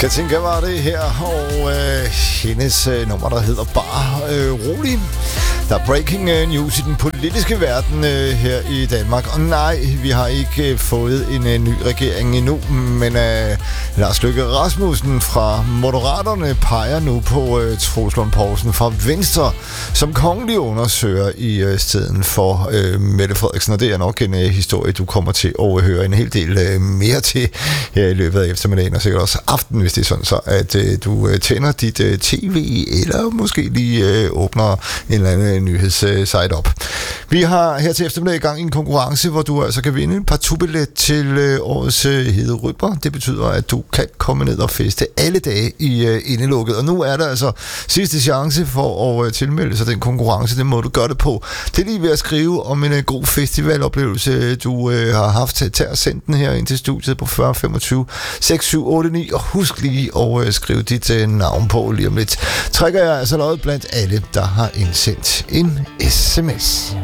Katinka var det her, og hendes nummer, der hedder bare Rolig. Der er breaking news i den politiske verden her i Danmark. Og nej, vi har ikke fået en ny regering endnu, men Lars Løkke Rasmussen fra Moderaterne peger nu på Troels Lund Poulsen fra Venstre som kongelig undersøger i stedet for Mette Frederiksen. Og det er nok en historie, du kommer til at høre en hel del mere til her i løbet af eftermiddagen, og sikkert også aften, hvis det er sådan så, at du tænder dit tv, eller måske lige åbner en eller anden nyhedssite op. Vi har her til eftermiddag i gang i en konkurrence, hvor du altså kan vinde en partout-billet til årets Hede Rytmer. Det betyder, at du kan komme ned og feste alle dage i indelukket. Og nu er der altså sidste chance for at tilmelde sig den konkurrence. Det må du gøre det på. Det er lige ved at skrive om en god festivaloplevelse, du har haft. Tag og send den her ind til studiet på 40 25 6789, og husk lige at skrive dit navn på lige om lidt. Trækker jeg altså løjet blandt alle, der har indsendt en sms.